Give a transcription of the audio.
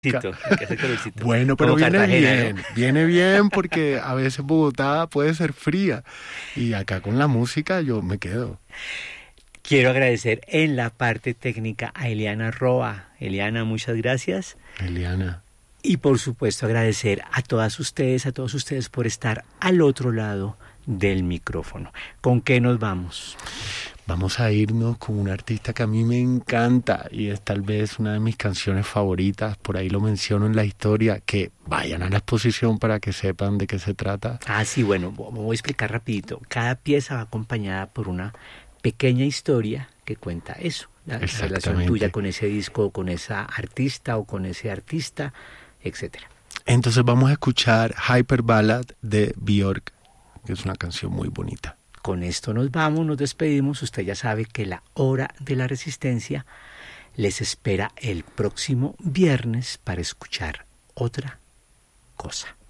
Hay que hacer calorcito. Bueno, pero Como viene Cartagena, bien, ¿no? viene bien porque a veces Bogotá puede ser fría y acá con la música yo me quedo. Quiero agradecer en la parte técnica a Eliana Roa. Eliana, muchas gracias. Eliana, Y por supuesto agradecer a todas ustedes, a todos ustedes por estar al otro lado del micrófono. ¿Con qué nos vamos? vamos a irnos con un artista que a mí me encanta y es tal vez una de mis canciones favoritas, por ahí lo menciono en la historia, que vayan a la exposición para que sepan de qué se trata. Ah, sí, bueno, voy a explicar rapidito. Cada pieza va acompañada por una pequeña historia que cuenta eso, la relación tuya con ese disco, con esa artista o con ese artista, etcétera. Entonces vamos a escuchar Hyper Ballad de Björk, que es una canción muy bonita. Con esto nos vamos, nos despedimos. Usted ya sabe que la hora de la resistencia les espera el próximo viernes para escuchar otra cosa.